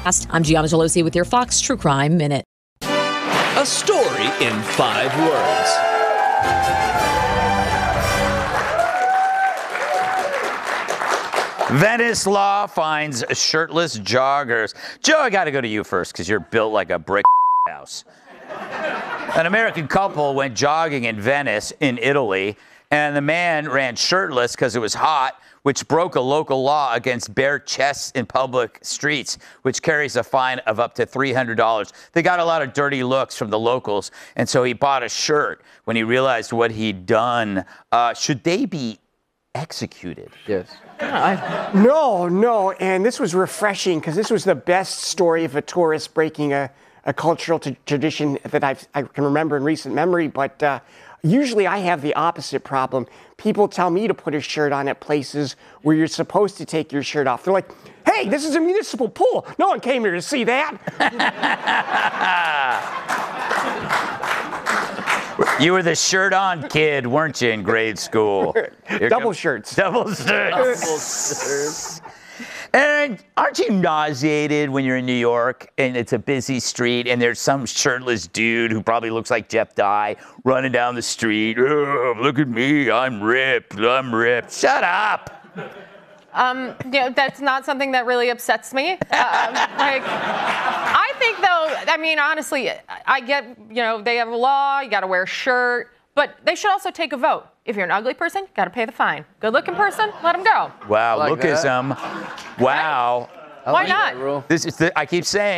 I'm Gianna Gelosi with your Fox True Crime Minute. A story in 5 words. Venice law finds shirtless joggers. Joe, I got to go to you first because you're built like a brick house. An American couple went jogging in Venice in Italy, and the man ran shirtless because it was hot, which broke a local law against bare chests in public streets, which carries a fine of up to $300. They got a lot of dirty looks from the locals, and so he bought a shirt when he realized what he'd done. Should they be executed? Yes. No, and this was refreshing because this was the best story of a tourist breaking a cultural tradition that I can remember in recent memory, but usually I have the opposite problem. People tell me to put a shirt on at places where you're supposed to take your shirt off. They're like, hey, this is a municipal pool. No one came here to see that. You were the shirt-on kid, weren't you, in grade school? Double shirts. Double shirts. And aren't you nauseated when you're in New York and it's a busy street and there's some shirtless dude who probably looks like Jeff Dye running down the street? Oh, look at me, I'm ripped. Shut up. That's not something that really upsets me. I think, though, I mean, honestly, I get, they have a law, you got to wear a shirt, but they should also take a vote. If you're an ugly person, you got to pay the fine. Good-looking person, let them go. Wow, Like lookism. Wow. Why not? I keep saying.